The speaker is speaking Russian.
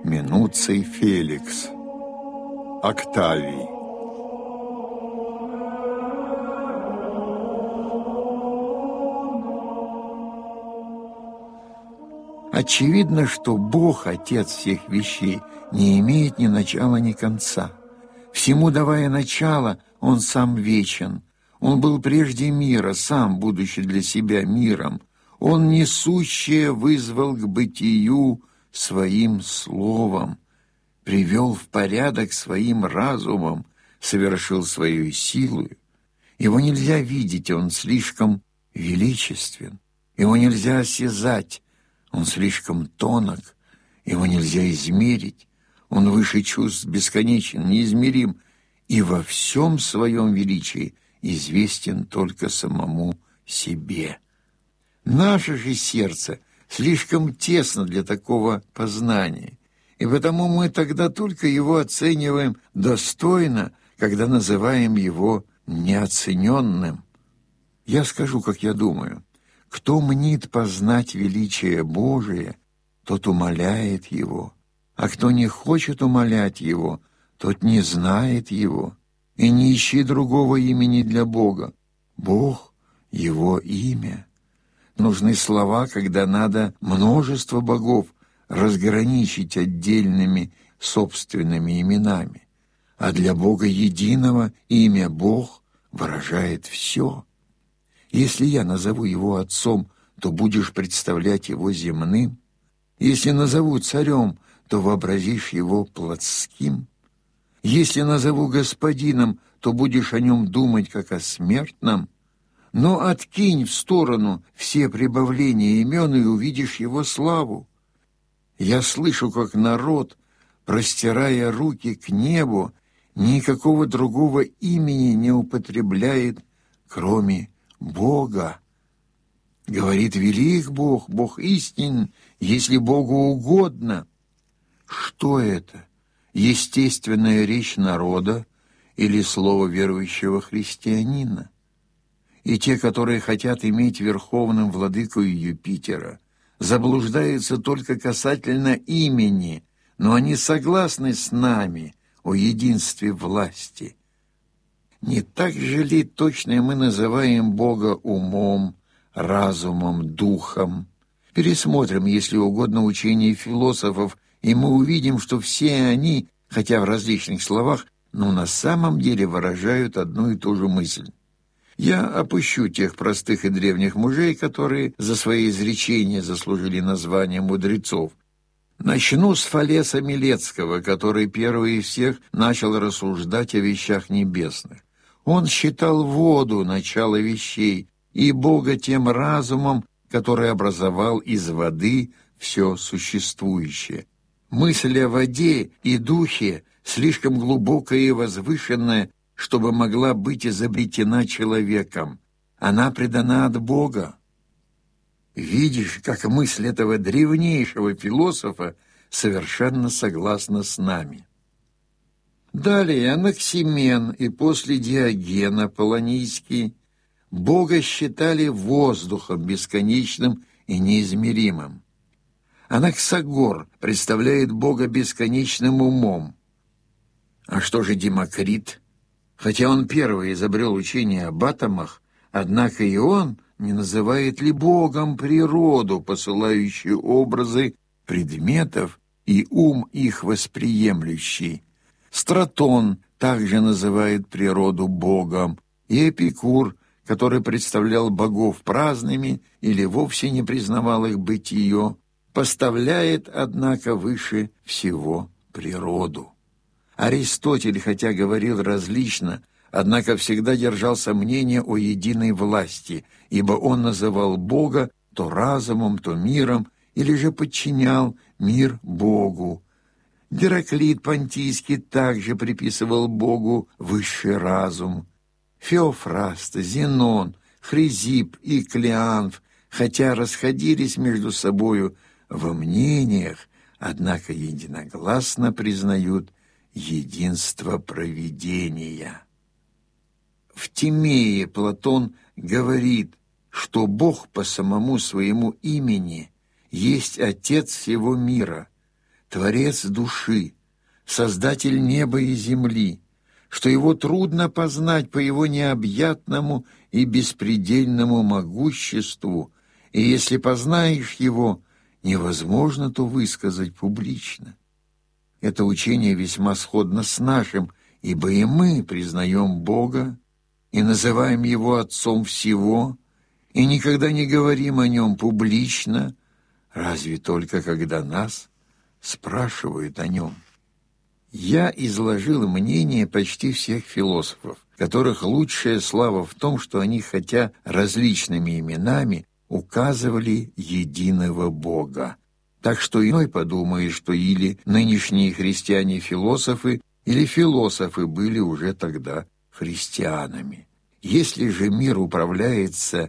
Минуций Феликс. Октавий. Очевидно, что Бог, Отец всех вещей, не имеет ни начала, ни конца. Всему давая начало, Он сам вечен. Он был прежде мира, сам, будучи для себя миром. Он несущее вызвал к бытию своим словом, привел в порядок своим разумом, совершил свою силою. Его нельзя видеть, он слишком величествен. Его нельзя осязать, он слишком тонок. Его нельзя измерить, он выше чувств, бесконечен, неизмерим, и во всем своем величии известен только самому себе. Наше же сердце слишком тесно для такого познания, и потому мы тогда только его оцениваем достойно, когда называем его неоцененным. Я скажу, как я думаю. Кто мнит познать величие Божие, тот умаляет его, а кто не хочет умалять его, тот не знает его. И не ищи другого имени для Бога. Бог — его имя. Нужны слова, когда надо множество богов разграничить отдельными собственными именами. А для Бога единого имя Бог выражает все. Если я назову его отцом, то будешь представлять его земным. Если назову царем, то вообразишь его плотским. Если назову господином, то будешь о нем думать, как о смертном. Но откинь в сторону все прибавления имен и увидишь его славу. Я слышу, как народ, простирая руки к небу, никакого другого имени не употребляет, кроме Бога. Говорит: велик Бог, Бог истинен, если Богу угодно. Что это? Естественная речь народа или слово верующего христианина? И те, которые хотят иметь верховным владыкою Юпитера, заблуждаются только касательно имени, но они согласны с нами о единстве власти. Не так же ли точно мы называем Бога умом, разумом, духом? Пересмотрим, если угодно, учение философов, и мы увидим, что все они, хотя в различных словах, но на самом деле выражают одну и ту же мысль. Я опущу тех простых и древних мужей, которые за свои изречения заслужили название мудрецов. Начну с Фалеса Милецкого, который первый из всех начал рассуждать о вещах небесных. Он считал воду начало вещей и Бога тем разумом, который образовал из воды все существующее. Мысль о воде и духе слишком глубокая и возвышенная, чтобы могла быть изобретена человеком. Она предана от Бога. Видишь, как мысль этого древнейшего философа совершенно согласна с нами. Далее Анаксимен и после Диоген Аполлонийский Бога считали воздухом бесконечным и неизмеримым. Анаксагор представляет Бога бесконечным умом. А что же Демокрит? Хотя он первый изобрел учение об атомах, однако и он не называет ли Богом природу, посылающую образы предметов и ум их восприемлющий. Стратон также называет природу Богом, и Эпикур, который представлял богов праздными или вовсе не признавал их бытие, поставляет, однако, выше всего природу. Аристотель, хотя говорил различно, однако всегда держался мнения о единой власти, ибо он называл Бога то разумом, то миром, или же подчинял мир Богу. Гераклит Понтийский также приписывал Богу высший разум. Феофраст, Зенон, Хризип и Клеанф, хотя расходились между собою во мнениях, однако единогласно признают единство провидения. В Тимее Платон говорит, что Бог по самому своему имени есть Отец всего мира. Творец души, Создатель неба и земли, что Его трудно познать по Его необъятному и беспредельному могуществу, и если познаешь Его, невозможно то высказать публично. Это учение весьма сходно с нашим, ибо и мы признаем Бога и называем Его Отцом всего, и никогда не говорим о Нем публично, разве только когда нас спрашивают о Нем. Я изложил мнение почти всех философов, которых лучшая слава в том, что они, хотя различными именами, указывали единого Бога. Так что иной подумает, что или нынешние христиане-философы, или философы были уже тогда христианами. Если же мир управляется